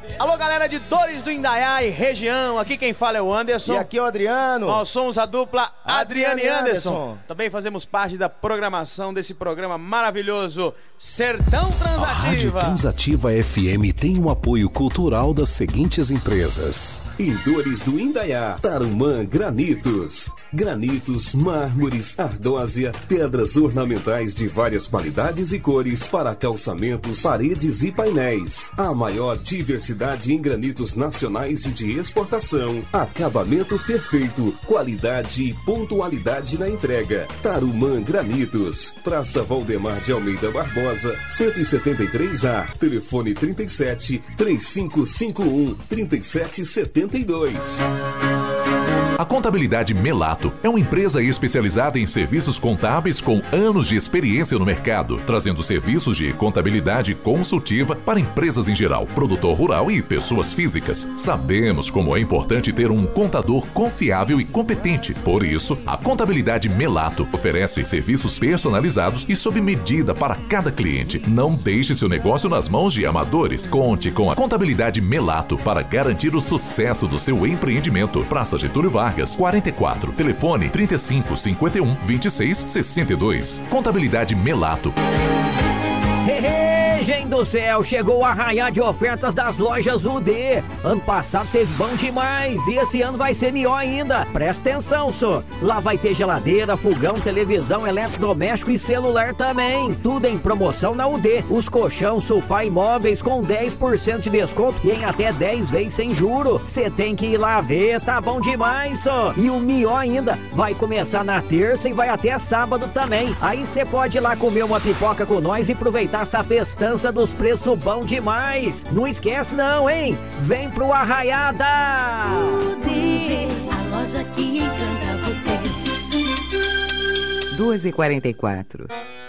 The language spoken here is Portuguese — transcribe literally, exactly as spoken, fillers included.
Alô, galera de Dores do Indaiá e região, aqui quem fala é o Anderson. E aqui é o Adriano. Nós somos a dupla Adriano e Anderson. Anderson. Também fazemos parte da programação desse programa maravilhoso, Sertão Transativa. A Rádio Transativa F M tem o apoio cultural das seguintes empresas: em Dores do Indaiá, Tarumã Granitos. Granitos, mármores, ardósia, pedras ornamentais de várias qualidades e cores para calçamentos, paredes e painéis. A maior diversidade em granitos nacionais e de exportação. Acabamento perfeito, qualidade e pontualidade na entrega. Tarumã Granitos. Praça Valdemar de Almeida Barbosa, cento e setenta e três A. Telefone trinta e sete, três cinco cinco um, trinta e sete setenta e dois. A Contabilidade Melato é uma empresa especializada em serviços contábeis com anos de experiência no mercado, trazendo serviços de contabilidade consultiva para empresas em geral, produtor rural e pessoas físicas. Sabemos como é importante ter um contador confiável e competente. Por isso, a Contabilidade Melato oferece serviços personalizados e sob medida para cada cliente. Não deixe seu negócio nas mãos de amadores. Conte com a Contabilidade Melato para garantir o sucesso do seu empreendimento. Praça Getúlio Vargas, quarenta e quatro. Telefone trinta e cinco, cinquenta e um, vinte e seis, sessenta e dois. Contabilidade Melato. Gente do céu, chegou o arraiá de ofertas das lojas U D. Ano passado teve bom demais e esse ano vai ser melhor ainda. Presta atenção, só. Lá vai ter geladeira, fogão, televisão, eletrodoméstico e celular também. Tudo em promoção na U D. Os colchão, sofá e móveis com dez por cento de desconto e em até dez vezes sem juro. Você tem que ir lá ver, tá bom demais, só. E o melhor ainda, vai começar na terça e vai até sábado também. Aí você pode ir lá comer uma pipoca com nós e aproveitar essa festança dos preços bom demais. Não esquece não, hein? Vem pro Arraiada! U D, a loja que encanta você. duas e quarenta e quatro.